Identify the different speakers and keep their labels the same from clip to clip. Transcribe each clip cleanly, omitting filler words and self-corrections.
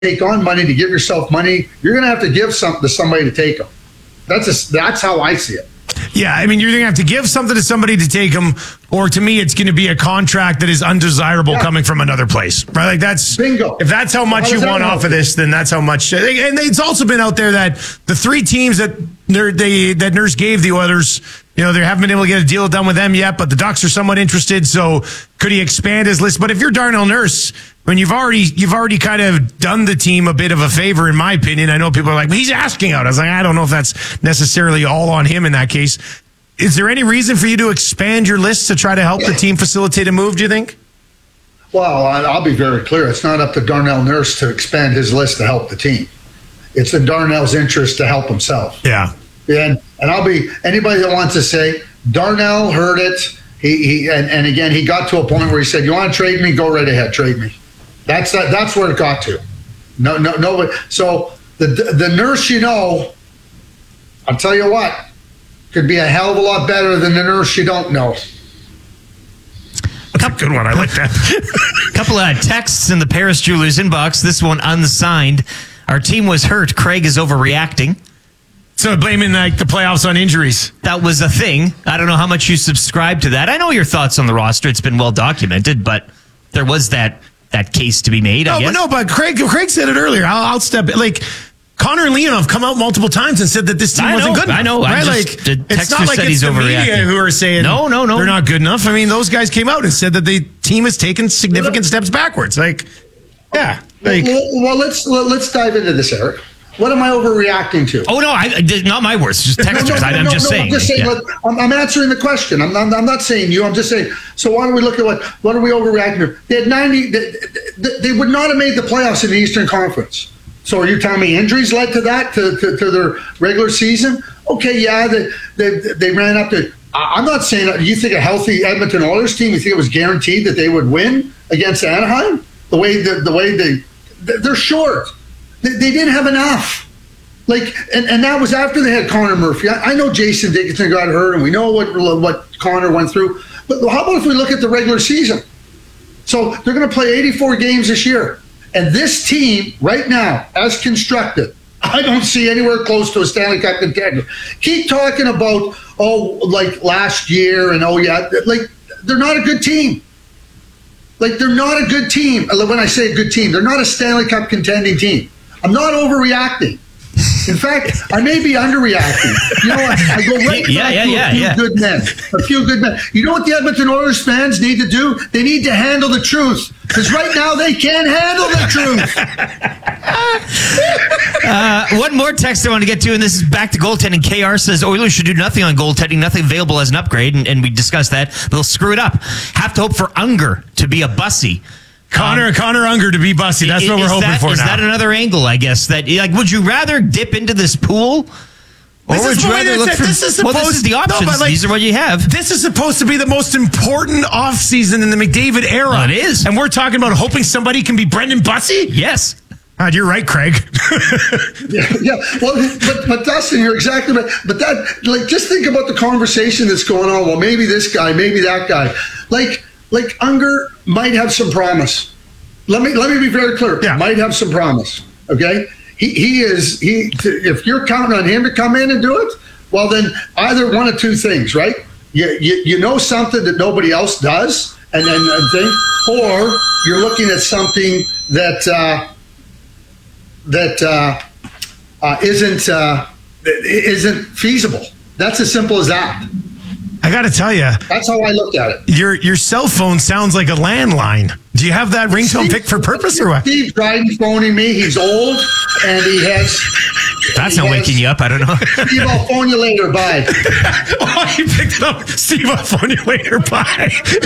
Speaker 1: take on money to give yourself money, you're going to have to give something to somebody to take them. That's how I see it.
Speaker 2: Yeah, I mean, you're going to have to give something to somebody to take them, or to me, it's going to be a contract that is undesirable coming from another place, right? Like that's
Speaker 1: bingo.
Speaker 2: If that's how much you want off of this, then that's how much. And it's also been out there that the three teams that Nurse gave the Oilers, they haven't been able to get a deal done with them yet, but the Ducks are somewhat interested. So could he expand his list? But if you're Darnell Nurse, when you've already kind of done the team a bit of a favor, in my opinion. I know people are like, well, he's asking out. I was like, I don't know if that's necessarily all on him in that case. Is there any reason for you to expand your list to try to help the team facilitate a move, do you think?
Speaker 1: Well, I'll be very clear. It's not up to Darnell Nurse to expand his list to help the team. It's in Darnell's interest to help himself.
Speaker 2: Yeah.
Speaker 1: And I'll be, anybody that wants to say, Darnell heard it. And again, he got to a point where he said, you want to trade me? Go right ahead, trade me. That's where it got to. No. So the Nurse, I'll tell you what, could be a hell of a lot better than the Nurse you don't know.
Speaker 2: That's a good one. I like that.
Speaker 3: A couple of texts in the Paris Jewelers inbox. This one unsigned. Our team was hurt. Craig is overreacting.
Speaker 2: So blaming the playoffs on injuries.
Speaker 3: That was a thing. I don't know how much you subscribe to that. I know your thoughts on the roster. It's been well documented, but there was that case to be made, I guess.
Speaker 2: But Craig said it earlier. I'll step in. Like, Connor and Leon have come out multiple times and said that this team wasn't good enough.
Speaker 3: I know.
Speaker 2: Right?
Speaker 3: It's not like it's the media
Speaker 2: who are saying
Speaker 3: no,
Speaker 2: they're not good enough. I mean, those guys came out and said that the team has taken significant steps backwards. Like, yeah. Like,
Speaker 1: well, let's dive into this, Eric. What am I overreacting to?
Speaker 3: Oh, no, not my words. Just texters. I'm just saying.
Speaker 1: I'm just saying. Yeah. I'm answering the question. I'm not saying you. I'm just saying. So why don't we look at what are we overreacting to? They had 90. They would not have made the playoffs in the Eastern Conference. So are you telling me injuries led to that, to their regular season? Okay, yeah, they ran up to. I'm not saying that. You think a healthy Edmonton Oilers team, you think it was guaranteed that they would win against Anaheim? The way they're short. They didn't have enough. And that was after they had Connor Murphy. I know Jason Dickinson got hurt, and we know what Connor went through. But how about if we look at the regular season? So they're going to play 84 games this year. And this team, right now, as constructed, I don't see anywhere close to a Stanley Cup contender. Keep talking about, last year, and they're not a good team. They're not a good team. When I say a good team, they're not a Stanley Cup contending team. I'm not overreacting. In fact, I may be underreacting. I go right back to a few good men. You know what the Edmonton Oilers fans need to do? They need to handle the truth. Because right now they can't handle the
Speaker 3: truth. One more text I want to get to, and this is back to goaltending. KR says Oilers should do nothing on goaltending, nothing available as an upgrade, and we discussed that. They'll screw it up. Have to hope for Unger to be a bussy.
Speaker 2: Connor Unger to be bussy. That's what we're hoping for now.
Speaker 3: Is that another angle, I guess? That would you rather dip into this pool? Or would you rather look for... This is the options. These are what you have.
Speaker 2: This is supposed to be the most important offseason in the McDavid era.
Speaker 3: Well, it is.
Speaker 2: And we're talking about hoping somebody can be Brendan Bussy?
Speaker 3: Yes.
Speaker 2: God, you're right, Craig.
Speaker 1: yeah. Well, but Dustin, you're exactly right. But that, just think about the conversation that's going on. Well, maybe this guy, maybe that guy. Unger might have some promise. Let me be very clear. Yeah. Might have some promise. Okay? He if you're counting on him to come in and do it, well then either one of two things, right? You know something that nobody else does, or you're looking at something that isn't feasible. That's as simple as that.
Speaker 2: I got to tell you.
Speaker 1: That's how I looked at it.
Speaker 2: Your cell phone sounds like a landline. Do you have that ringtone picked for purpose or what?
Speaker 1: Steve Dryden's phoning me. He's old, and he has...
Speaker 3: That's not waking you up. I don't know.
Speaker 1: Steve, I'll phone you later. Bye.
Speaker 2: He picked it up. Steve, I'll phone you later. Bye.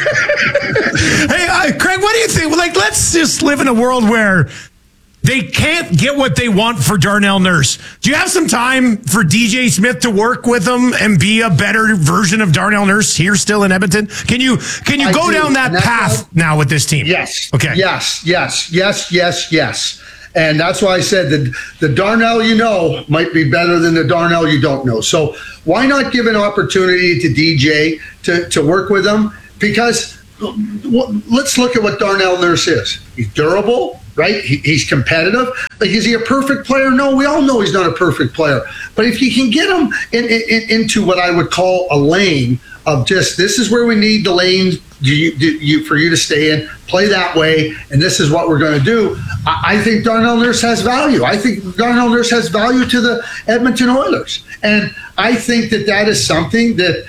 Speaker 2: Hey, Craig, what do you think? Let's just live in a world where they can't get what they want for Darnell Nurse. Do you have some time for DJ Smith to work with them and be a better version of Darnell Nurse here still in Edmonton? Can you go down that path now with this team?
Speaker 1: Yes.
Speaker 2: Okay.
Speaker 1: Yes. And that's why I said that the Darnell you know might be better than the Darnell you don't know. So why not give an opportunity to DJ to work with them? Because let's look at what Darnell Nurse is. He's durable, right? He's competitive. Like, is he a perfect player? No, we all know he's not a perfect player. But if you can get him into what I would call a lane of just, this is where we need the lane for you to stay in, play that way, and this is what we're going to do. I think Darnell Nurse has value. I think Darnell Nurse has value to the Edmonton Oilers. And I think that is something that,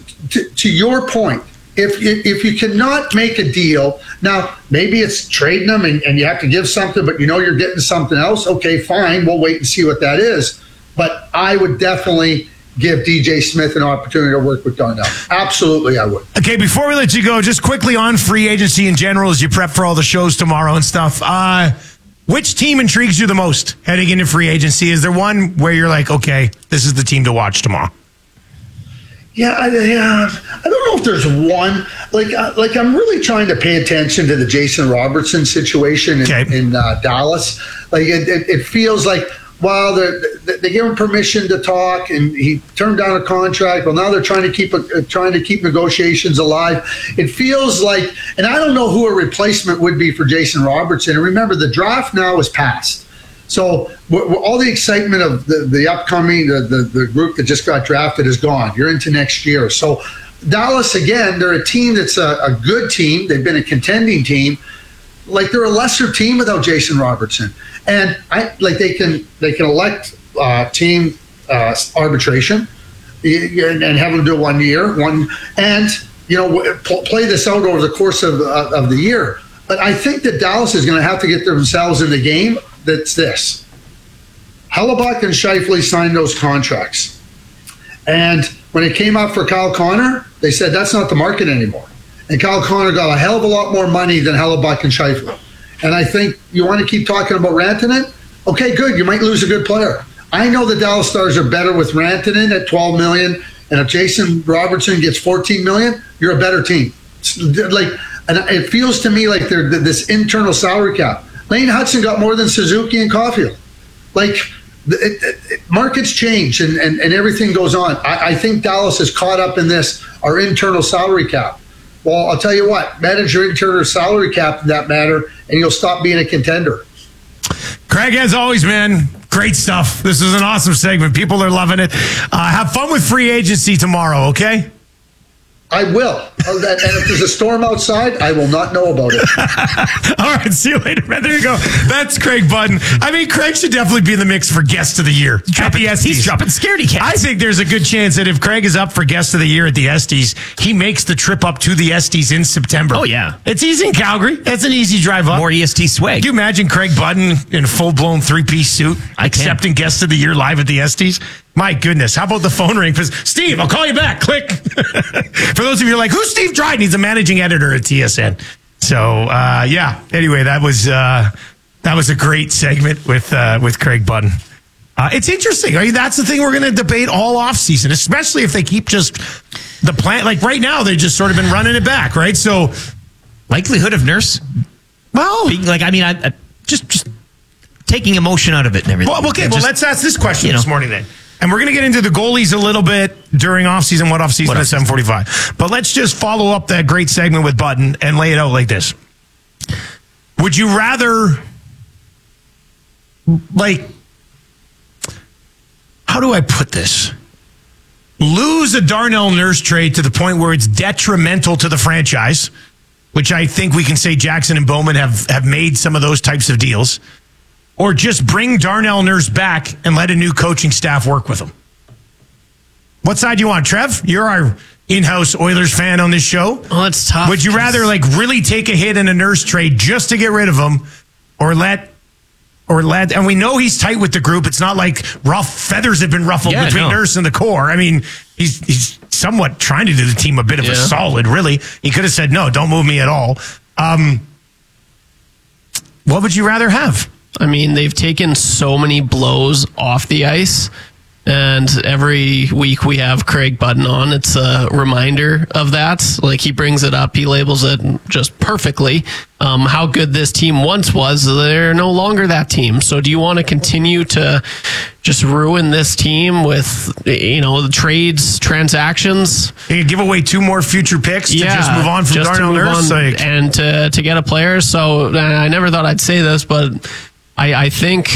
Speaker 1: to your point, if you cannot make a deal, now maybe it's trading them and you have to give something, but you're getting something else. Okay, fine. We'll wait and see what that is. But I would definitely give DJ Smith an opportunity to work with Darnell. Absolutely, I would.
Speaker 2: Okay, before we let you go, just quickly on free agency in general as you prep for all the shows tomorrow and stuff. Which team intrigues you the most heading into free agency? Is there one where you're like, okay, this is the team to watch tomorrow?
Speaker 1: Yeah, I don't know if there's one. Like I'm really trying to pay attention to the Jason Robertson situation in Dallas. Like it feels like, well, they gave him permission to talk, and he turned down a contract. Well, now they're trying to keep negotiations alive. It feels like, and I don't know who a replacement would be for Jason Robertson. And remember, the draft now is passed. So all the excitement of the upcoming, the group that just got drafted is gone. You're into next year. So Dallas, again, they're a team that's a good team. They've been a contending team. Like, they're a lesser team without Jason Robertson. And they can elect team arbitration and have them do 1 year, and play this out over the course of the year. But I think that Dallas is going to have to get themselves in the game. That's this. Hellebuyck and Scheifele signed those contracts. And when it came up for Kyle Connor, they said that's not the market anymore. And Kyle Connor got a hell of a lot more money than Hellebuyck and Scheifele. And I think you want to keep talking about Rantanen? Okay, good. You might lose a good player. I know the Dallas Stars are better with Rantanen at $12 million. And if Jason Robertson gets $14 million, you're a better team. And it feels to me like they're this internal salary cap. Lane Hudson got more than Suzuki and Caulfield. Markets change and everything goes on. I think Dallas is caught up in our internal salary cap. Well, I'll tell you what, manage your internal salary cap in that matter, and you'll stop being a contender.
Speaker 2: Craig, as always, man, great stuff. This is an awesome segment. People are loving it. Have fun with free agency tomorrow, okay?
Speaker 1: I will. And if there's a storm outside, I will not know about it.
Speaker 2: All right, see you later, man. There you go. That's Craig Button. I mean, Craig should definitely be in the mix for Guest of the Year at the Estes.
Speaker 3: He's dropping scaredy cats.
Speaker 2: I think there's a good chance that if Craig is up for Guest of the Year at the Estes, he makes the trip up to the Estes in September.
Speaker 3: Oh, yeah.
Speaker 2: It's easy in Calgary. That's an easy drive up.
Speaker 3: More EST swag.
Speaker 2: Can you imagine Craig Button in a full-blown three-piece suit accepting Guest of the Year live at the Estes? My goodness. How about the phone ring? Steve, I'll call you back. Click. For those of you who are like, who's Steve Dryden? He's a managing editor at TSN. So, yeah. Anyway, that was a great segment with Craig Button. It's interesting. I mean, that's the thing we're going to debate all offseason, especially if they keep just the plan. Like right now, they've just sort of been running it back, right? So,
Speaker 3: likelihood of Nurse?
Speaker 2: Well,
Speaker 3: being I just taking emotion out of it and everything.
Speaker 2: Well, okay, let's ask this question this morning then. And we're going to get into the goalies a little bit during offseason, what offseason at 7:45. But let's just follow up that great segment with Button and lay it out like this. Would you rather, how do I put this? Lose a Darnell Nurse trade to the point where it's detrimental to the franchise, which I think we can say Jackson and Bowman have made some of those types of deals. Or just bring Darnell Nurse back and let a new coaching staff work with him. What side do you want, Trev? You're our in-house Oilers fan on this show.
Speaker 4: Oh, it's tough.
Speaker 2: Would you rather really take a hit in a Nurse trade just to get rid of him, or let? And we know he's tight with the group. It's not like feathers have been ruffled between Nurse and the core. I mean, he's somewhat trying to do the team a bit of a solid. Really, he could have said no, don't move me at all. What would you rather have?
Speaker 4: I mean, they've taken so many blows off the ice, and every week we have Craig Button on. It's a reminder of that. Like, he brings it up. He labels it just perfectly. How good this team once was. They're no longer that team. So do you want to continue to just ruin this team with, the trades, transactions.
Speaker 2: They could give away 2 more future picks to just move on from
Speaker 4: just to
Speaker 2: Darnell
Speaker 4: move
Speaker 2: Nurse.
Speaker 4: on and to get a player. So I never thought I'd say this, but I think